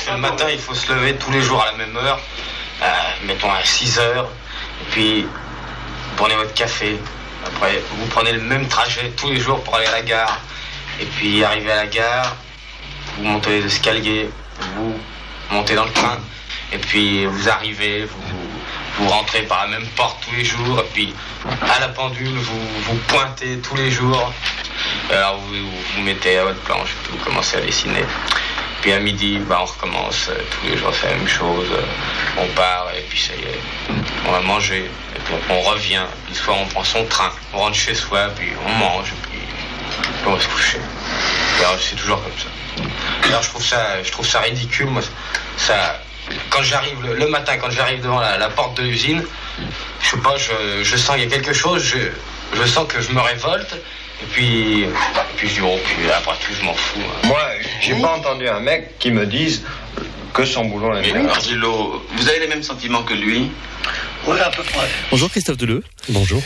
que le matin, il faut se lever tous les jours à la même heure, mettons à 6 heures, et puis vous prenez votre café. Après, vous prenez le même trajet tous les jours pour aller à la gare. Et puis, arrivé à la gare, vous montez les escaliers, vous montez dans le train. Et puis, vous arrivez, vous rentrez par la même porte tous les jours. Et puis, à la pendule, vous pointez tous les jours. Alors, vous mettez à votre planche, et puis vous commencez à dessiner. Puis à midi, on recommence, tous les jours c'est la même chose, on part et puis ça y est, on va manger, et puis on revient, puis le soir on prend son train, on rentre chez soi, puis on mange, et puis on va se coucher. Et alors c'est toujours comme ça. Alors je trouve ça ridicule, moi, ça, quand j'arrive le matin, quand j'arrive devant la porte de l'usine, je sais pas, je sens qu'il y a quelque chose, je sens que je me révolte. Et puis je dis, puis après tout, je m'en fous. Hein. Moi, j'ai pas entendu un mec qui me dise que son boulot est bien. Marcello, vous avez les mêmes sentiments que lui ? Oui, à peu près. Bonjour Christophe Deleu. Bonjour.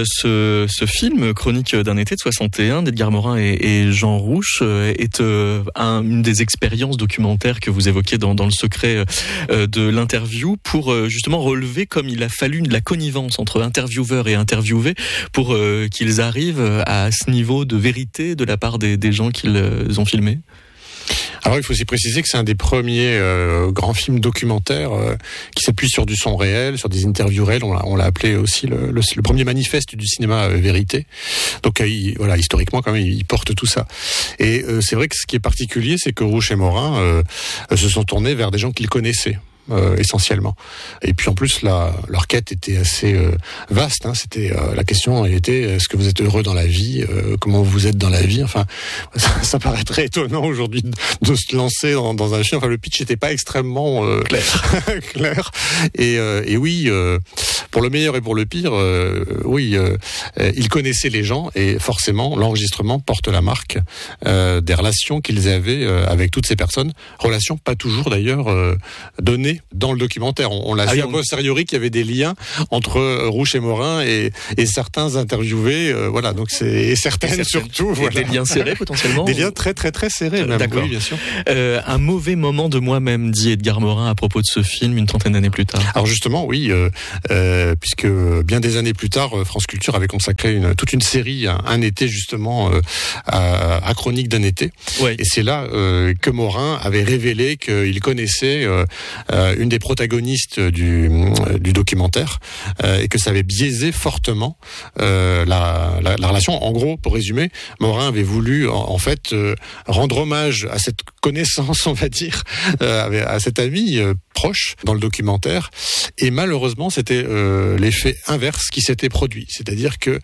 Ce film, Chronique d'un été de 61, d'Edgar Morin et Jean Rouch, est une des expériences documentaires que vous évoquez dans le secret de l'interview pour justement relever comme il a fallu de la connivence entre intervieweurs et interviewés pour qu'ils arrivent à ce niveau de vérité de la part des gens qu'ils ont filmés. Alors il faut aussi préciser que c'est un des premiers grands films documentaires qui s'appuie sur du son réel, sur des interviews réelles. On l'a appelé aussi le premier manifeste du cinéma vérité. Donc historiquement quand même, il porte tout ça. Et c'est vrai que ce qui est particulier, c'est que Rouch et Morin se sont tournés vers des gens qu'ils connaissaient. Essentiellement. Et puis en plus leur quête était assez vaste. C'était la question était est-ce que vous êtes heureux dans la vie, comment vous êtes dans la vie. Enfin, ça paraît très étonnant aujourd'hui de se lancer dans un film. Enfin, le pitch n'était pas extrêmement clair. Et oui, pour le meilleur et pour le pire, ils connaissaient les gens et forcément l'enregistrement porte la marque des relations qu'ils avaient avec toutes ces personnes. Relations pas toujours d'ailleurs données dans le documentaire. On l'a su a posteriori qu'il y avait des liens entre Rouch et Morin et certains interviewés. Donc c'est certaines surtout. Des liens serrés potentiellement. Des liens très très très serrés même. D'accord. Oui, bien sûr. Un mauvais moment de moi-même, dit Edgar Morin à propos de ce film une trentaine d'années plus tard. Alors justement, oui, puisque bien des années plus tard, France Culture avait consacré toute une série, un été justement à Chronique d'un été. Ouais. Et c'est là que Morin avait révélé qu'il connaissait une des protagonistes du documentaire et que ça avait biaisé fortement la relation. En gros, pour résumer, Morin avait voulu en fait rendre hommage à cette connaissance, on va dire, à cet ami proche dans le documentaire, et malheureusement c'était l'effet inverse qui s'était produit, c'est-à-dire que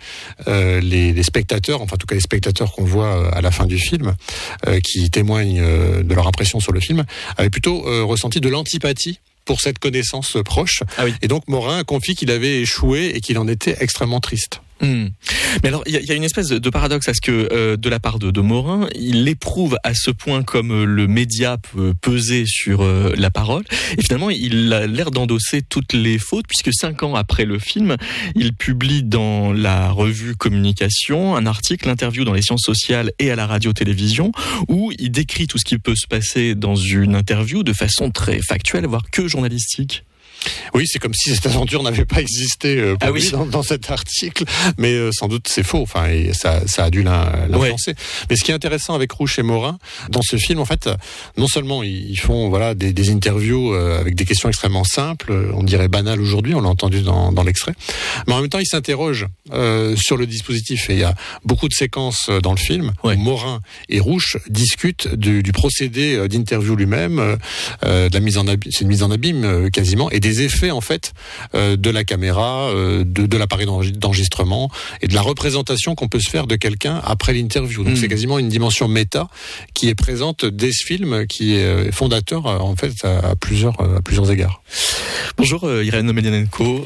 les spectateurs, enfin en tout cas les spectateurs qu'on voit à la fin du film, qui témoignent de leur impression sur le film, avaient plutôt ressenti de l'antipathie pour cette connaissance proche. Ah oui. Et donc Morin confie qu'il avait échoué et qu'il en était extrêmement triste. Mais alors, il y a une espèce de paradoxe à ce que, de la part de Morin, il éprouve à ce point comme le média peut peser sur la parole, et finalement, il a l'air d'endosser toutes les fautes, puisque 5 ans après le film, il publie dans la revue Communication un article, interview dans les sciences sociales et à la radio-télévision, où il décrit tout ce qui peut se passer dans une interview de façon très factuelle, voire que journalistique. Oui, c'est comme si cette aventure n'avait pas existé pour lui dans cet article, mais sans doute c'est faux. Enfin, et ça a dû l'influencer. Ouais. Mais ce qui est intéressant avec Rouch et Morin dans ce film, en fait, non seulement ils font des interviews avec des questions extrêmement simples, on dirait banales aujourd'hui, on l'a entendu dans l'extrait, mais en même temps ils s'interrogent sur le dispositif. Et il y a beaucoup de séquences dans le film où Morin et Rouch discutent du procédé d'interview lui-même, de la mise en abîme, c'est une mise en abîme quasiment, et des effets en fait de la caméra, de l'appareil d'enregistrement et de la représentation qu'on peut se faire de quelqu'un après l'interview. Donc c'est quasiment une dimension méta qui est présente dès ce film, qui est fondateur en fait à plusieurs égards. Bonjour Irène Omelianenko.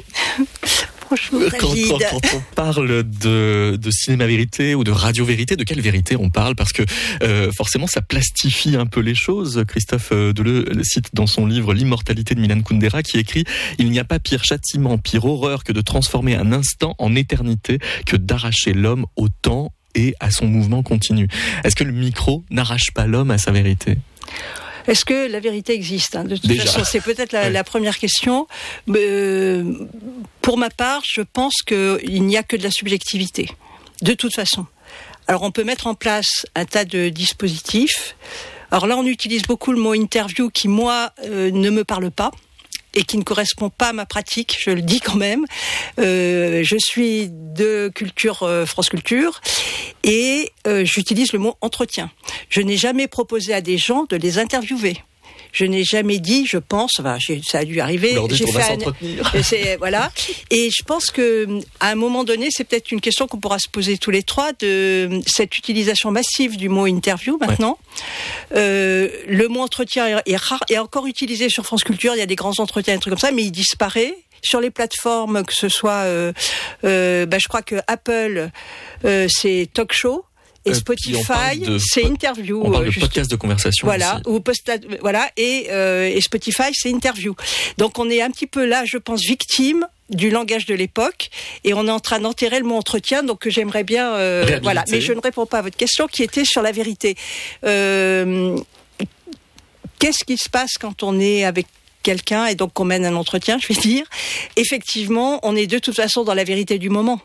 Quand on parle de cinéma vérité ou de radio vérité, de quelle vérité on parle ? Parce que forcément ça plastifie un peu les choses. Christophe Deleu le cite dans son livre L'immortalité de Milan Kundera, qui écrit « Il n'y a pas pire châtiment, pire horreur que de transformer un instant en éternité, que d'arracher l'homme au temps et à son mouvement continu. » Est-ce que le micro n'arrache pas l'homme à sa vérité ? Est-ce que la vérité existe, de toute Déjà. façon, c'est peut-être la première question. Pour ma part, je pense qu'il n'y a que de la subjectivité, de toute façon. Alors, on peut mettre en place un tas de dispositifs. Alors là, on utilise beaucoup le mot interview qui, moi, ne me parle pas et qui ne correspond pas à ma pratique, je le dis quand même. Je suis de culture France Culture et j'utilise le mot entretien. Je n'ai jamais proposé à des gens de les interviewer. Je n'ai jamais dit, je pense, ça a dû arriver. J'ai fait voilà. Et je pense que à un moment donné, c'est peut-être une question qu'on pourra se poser tous les trois de cette utilisation massive du mot interview maintenant. Ouais. Le mot entretien est rare et encore utilisé sur France Culture. Il y a des grands entretiens, des trucs comme ça, mais il disparaît. Sur les plateformes, que ce soit, je crois que Apple, c'est talk show. Et Spotify, c'est interview. On parle de podcast de conversation. Voilà, aussi. Et Spotify, c'est interview. Donc on est un petit peu là, je pense, victime du langage de l'époque, et on est en train d'enterrer le mot entretien, donc que j'aimerais bien, voilà. Mais je ne réponds pas à votre question, qui était sur la vérité. Qu'est-ce qui se passe quand on est avec quelqu'un et donc qu'on mène un entretien, je vais dire. Effectivement, on est de toute façon dans la vérité du moment.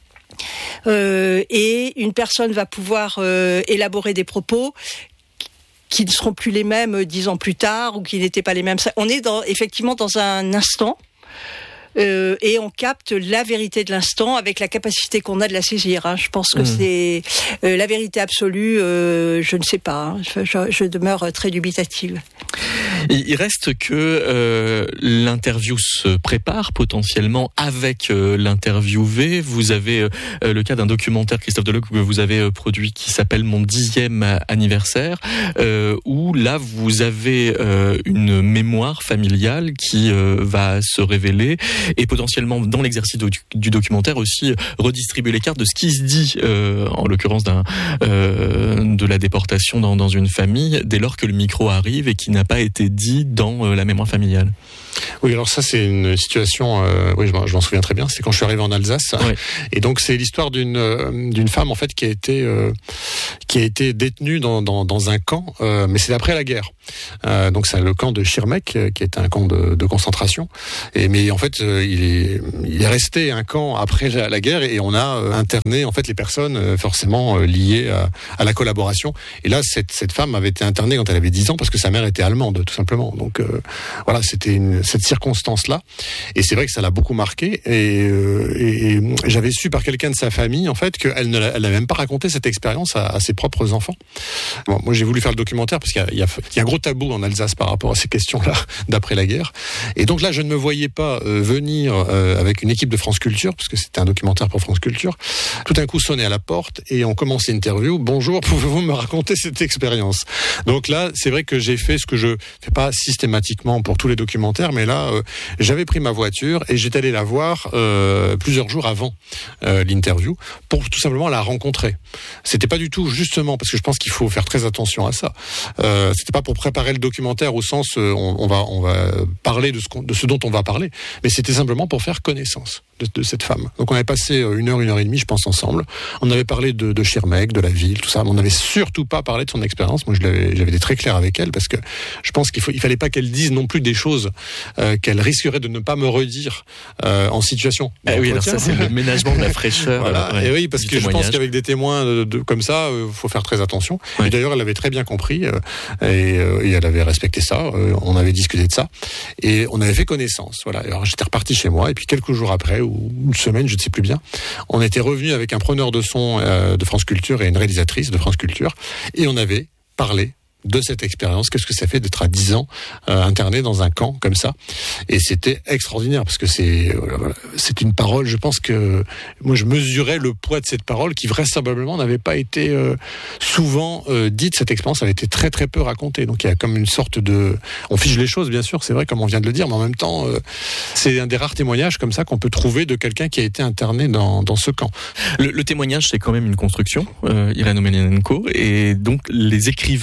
Et une personne va pouvoir élaborer des propos qui ne seront plus les mêmes 10 ans plus tard ou qui n'étaient pas les mêmes. On est effectivement dans un instant et on capte la vérité de l'instant avec la capacité qu'on a de la saisir. Je pense que c'est la vérité absolue. Je ne sais pas. Je demeure très dubitative. Il reste que l'interview se prépare potentiellement avec l'interviewé. Vous avez le cas d'un documentaire, Christophe Deloc, que vous avez produit qui s'appelle Mon 10e anniversaire, où là vous avez une mémoire familiale qui va se révéler et potentiellement dans l'exercice du documentaire aussi redistribuer les cartes de ce qui se dit, en l'occurrence de la déportation dans une famille dès lors que le micro arrive et qui n'a pas été dit dans la mémoire familiale. Oui, alors ça c'est une situation, oui, je m'en souviens très bien, c'est quand je suis arrivé en Alsace, oui. Et donc c'est l'histoire d'une femme en fait qui a été détenue dans un camp, mais c'est après la guerre. Donc c'est le camp de Schirmeck, qui est un camp de concentration. Mais en fait, il est resté un camp après la guerre et on a interné en fait les personnes forcément liées à la collaboration. Et là, cette femme avait été internée quand elle avait 10 ans parce que sa mère était allemande, tout simplement. Donc voilà, c'était cette circonstance-là. Et c'est vrai que ça l'a beaucoup marqué. Et j'avais su par quelqu'un de sa famille en fait qu'elle n'avait même pas raconté cette expérience à ses propres enfants. Bon, moi, j'ai voulu faire le documentaire parce qu'il y a un gros tabou en Alsace par rapport à ces questions-là d'après la guerre. Et donc là, je ne me voyais pas venir avec une équipe de France Culture, parce que c'était un documentaire pour France Culture, tout d'un coup sonner à la porte et on commence l'interview. Bonjour, pouvez-vous me raconter cette expérience? Donc là, c'est vrai que j'ai fait ce que je fais pas systématiquement pour tous les documentaires, mais là, j'avais pris ma voiture et j'étais allé la voir plusieurs jours avant l'interview pour tout simplement la rencontrer. C'était pas du tout justement parce que je pense qu'il faut faire très attention à ça. C'était pas pour préparer le documentaire au sens on va parler de ce dont on va parler, mais c'était simplement pour faire connaissance de cette femme. Donc on avait passé 1 heure et demie, je pense, ensemble. On avait parlé de Schirmeck, de la ville, tout ça, mais on n'avait surtout pas parlé de son expérience. Moi, j'avais été très clair avec elle parce que je pense qu'il fallait pas qu'elle dise non plus des choses qu'elle risquerait de ne pas me redire en situation. Oui, alors ça c'est le ménagement de la fraîcheur. Voilà. Et oui, parce que je pense qu'avec des témoins comme ça, faut faire très attention. Oui. Et d'ailleurs, elle l'avait très bien compris et elle avait respecté ça. On avait discuté de ça et on avait fait connaissance. Voilà. Alors j'étais reparti chez moi et puis quelques jours après ou une semaine, je ne sais plus bien, on était revenu avec un preneur de son de France Culture et une réalisatrice de France Culture et on avait parlé de cette expérience, qu'est-ce que ça fait d'être à 10 ans interné dans un camp comme ça. Et c'était extraordinaire parce que c'est une parole, je pense que moi je mesurais le poids de cette parole qui vraisemblablement n'avait pas été souvent dite. Cette expérience avait été très très peu racontée. Donc il y a comme une sorte de... On fige les choses bien sûr, c'est vrai comme on vient de le dire, mais en même temps c'est un des rares témoignages comme ça qu'on peut trouver de quelqu'un qui a été interné dans ce camp. Le témoignage c'est quand même une construction, Irène Omelianenko, et donc les écrivains qui viennent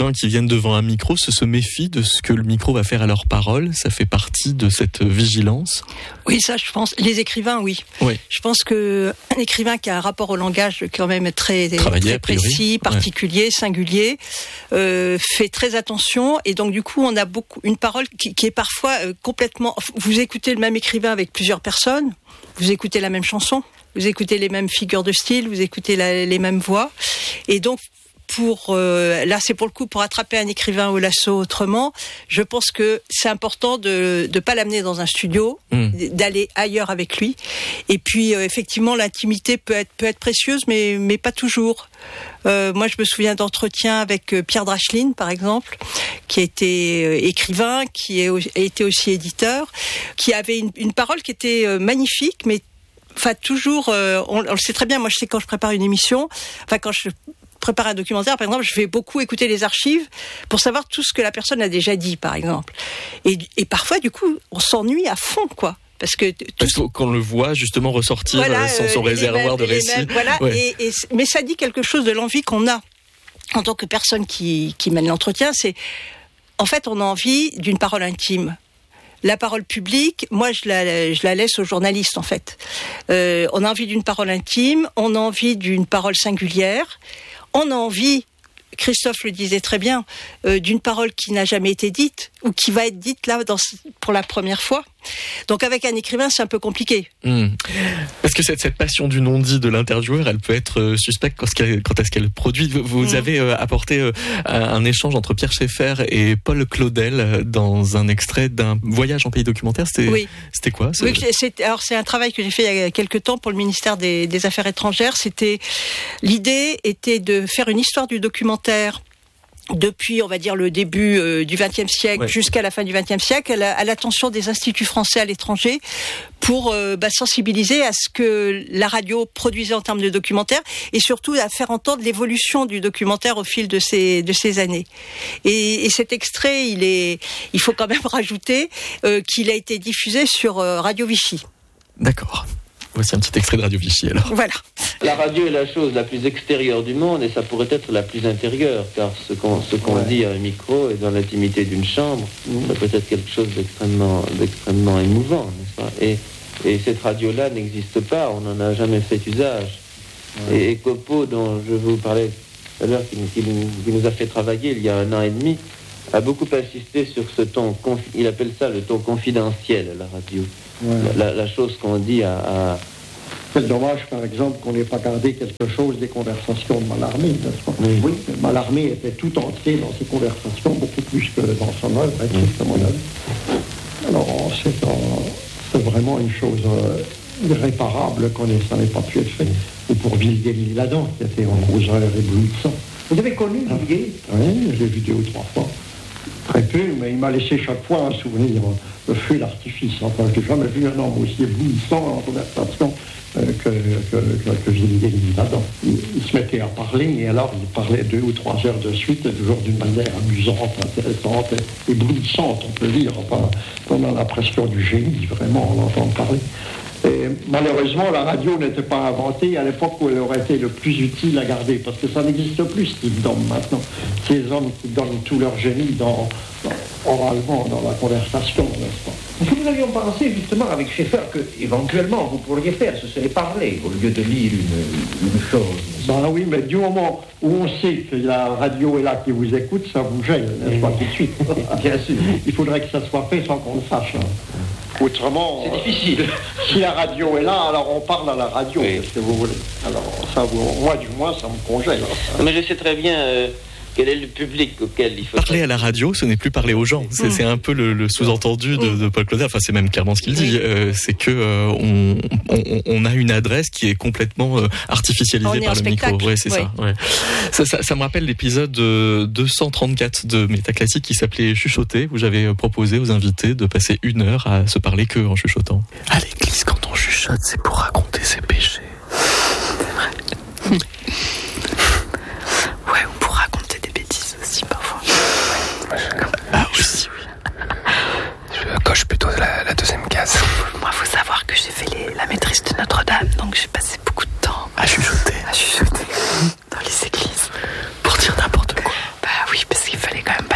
devant un micro se méfient de ce que le micro va faire à leurs paroles. Ça fait partie de cette vigilance. Oui, ça, je pense. Les écrivains, oui. Je pense que un écrivain qui a un rapport au langage quand même très précis, particulier, singulier, fait très attention. Et donc, du coup, on a une parole qui est parfois complètement... Vous écoutez le même écrivain avec plusieurs personnes, vous écoutez la même chanson, vous écoutez les mêmes figures de style, vous écoutez les mêmes voix. Et donc, là, c'est pour le coup pour attraper un écrivain au lasso autrement. Je pense que c'est important de pas l'amener dans un studio, d'aller ailleurs avec lui. Et puis effectivement, l'intimité peut être précieuse, mais pas toujours. Moi, je me souviens d'entretiens avec Pierre Dracheline, par exemple, qui a été écrivain, qui a été aussi éditeur, qui avait une parole qui était magnifique, mais enfin toujours, on le sait très bien. Moi, je sais quand je prépare une émission, quand je prépare un documentaire, par exemple, je vais beaucoup écouter les archives pour savoir tout ce que la personne a déjà dit, par exemple. Et parfois, du coup, on s'ennuie à fond, quoi. Parce qu'on le voit justement ressortir son réservoir de récits. Mais ça dit quelque chose de l'envie qu'on a en tant que personne qui mène l'entretien. C'est, en fait, on a envie d'une parole intime. La parole publique, moi, je la laisse aux journalistes, en fait. On a envie d'une parole intime, on a envie d'une parole singulière, on a envie, Christophe le disait très bien, d'une parole qui n'a jamais été dite, ou qui va être dite là pour la première fois. Donc avec un écrivain, c'est un peu compliqué. Parce que cette passion du non-dit de l'intervieweur, elle peut être suspecte quand est-ce qu'elle produit. Vous avez apporté un échange entre Pierre Schaeffer et Paul Claudel dans un extrait d'un voyage en pays documentaire. C'était quoi Oui, c'est un travail que j'ai fait il y a quelques temps pour le ministère des Affaires étrangères. L'idée était de faire une histoire du documentaire depuis, on va dire, le début du XXe siècle jusqu'à la fin du XXe siècle, à l'attention des instituts français à l'étranger, pour sensibiliser à ce que la radio produisait en termes de documentaire, et surtout à faire entendre l'évolution du documentaire au fil de ces années. Et cet extrait, il faut quand même rajouter qu'il a été diffusé sur Radio Vichy. D'accord. Voici un petit extrait de Radio Vichy, alors. Voilà. La radio est la chose la plus extérieure du monde et ça pourrait être la plus intérieure, car ce qu'on dit à un micro et dans l'intimité d'une chambre, ça peut être quelque chose d'extrêmement émouvant, n'est-ce pas ? Et cette radio-là n'existe pas, on n'en a jamais fait usage. Et Copo, dont je vous parlais tout à l'heure, qui nous a fait travailler il y a 1 an et demi, a beaucoup insisté sur ce ton, il appelle ça le ton confidentiel à la radio. La chose qu'on dit à... C'est dommage, par exemple, qu'on n'ait pas gardé quelque chose des conversations de Mallarmé, n'est-ce pas ? Oui. Mallarmé était tout entier dans ses conversations, beaucoup plus que dans son œuvre, à mon avis. Alors, c'est vraiment une chose irréparable ça n'ait pas pu être fait. Ou pour Villegué-l'Isle-Adam, qui était en causeur éblouissant. Vous avez connu Villegué ? Oui, je l'ai vu 2 ou 3 fois. Très peu, mais il m'a laissé chaque fois un souvenir, le feu et l'artifice. Enfin, je n'ai jamais vu un homme aussi éblouissant en conversation que Villegué-l'Isle-Adam. Il se mettait à parler, et alors il parlait 2 ou 3 heures de suite, toujours d'une manière amusante, intéressante, éblouissante, on peut dire. Enfin, on a l'impression du génie, vraiment, on l'entend parler. Et malheureusement, la radio n'était pas inventée à l'époque où elle aurait été le plus utile à garder, parce que ça n'existe plus, ce qu'ils donnent maintenant. Ces hommes qui donnent tout leur génie oralement dans la conversation, n'est-ce pas ? Ce que nous avions pensé justement avec Schaeffer que éventuellement vous pourriez faire, ce serait parler au lieu de lire une chose. Ben oui, mais du moment où on sait que la radio est là qui vous écoute, ça vous gêne, n'est-ce pas, tout de suite ? Bien sûr. Il faudrait que ça soit fait sans qu'on le sache. Autrement, c'est difficile. Si la radio est là, alors on parle à la radio, qu'est-ce que vous voulez. Alors ça, moi du moins, ça me congèle. Mais je sais très bien quel est le public auquel il faut... Parler à la radio, ce n'est plus parler aux gens. C'est un peu le sous-entendu de Paul Claudel. Enfin, c'est même clairement ce qu'il dit. C'est que on a une adresse qui est complètement artificialisée par le micro. Ouais, c'est ça. Ouais. Ça me rappelle l'épisode 234 de Métaclassique qui s'appelait Chuchoter, où j'avais proposé aux invités de passer 1 heure à se parler que en chuchotant. À l'église, quand on chuchote, c'est pour raconter ses péchés. C'est vrai. Ouais, ou pour raconter des bêtises aussi parfois. Ah aussi, oui. Je coche plutôt la deuxième case. Moi, faut savoir que j'ai fait la maîtrise de Notre-Dame, donc j'ai passé beaucoup de temps à chuchoter dans les églises. Pour dire n'importe quoi. Bah oui, parce qu'il fallait quand même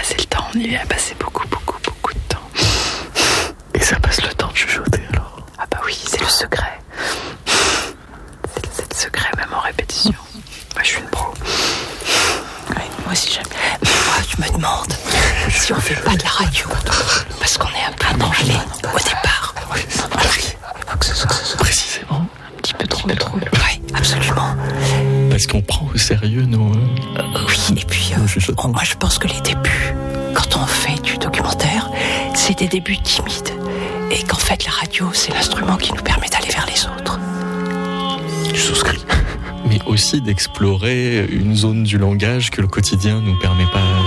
lui a passé beaucoup de temps. Et ça passe le temps de chuchoter alors. Ah bah oui, c'est le secret. C'est le secret, même en répétition. Moi, je suis une pro. Ouais, moi aussi, j'aime. Moi, je me demande si on fait pas de la radio. Parce qu'on est un peu gelé au départ. Oui, précisément. Un petit peu trop. Oui, absolument. Parce qu'on prend au sérieux nos... Oui, et puis, moi, je pense que les débuts, quand on fait du documentaire, c'est des débuts timides. Et qu'en fait, la radio, c'est l'instrument qui nous permet d'aller vers les autres. Je souscris. Mais aussi d'explorer une zone du langage que le quotidien nous permet pas